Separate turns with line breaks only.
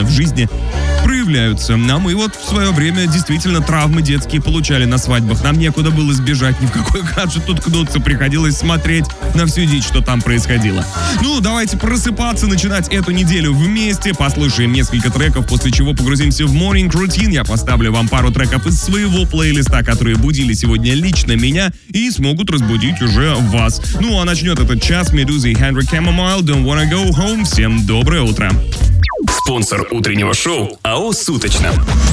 в жизни проявляются. А мы вот в свое время действительно травмы детские получали на свадьбах. Нам некуда было сбежать, ни в какой гаджет уткнуться. Приходилось смотреть на всю дичь, что там происходило. Ну, давайте просыпаться, начинать эту неделю вместе. Послушаем несколько треков, после чего погрузимся в Morning Routine. Я поставлю вам пару треков из своего плейлиста, которые будили сегодня лично меня и смогут разбудить уже вас. Ну, а начнет этот час Медуза и Henry Chamomile, Don't Wanna Go Home. Всем доброе утро.
Спонсор утреннего шоу АО «Суточно».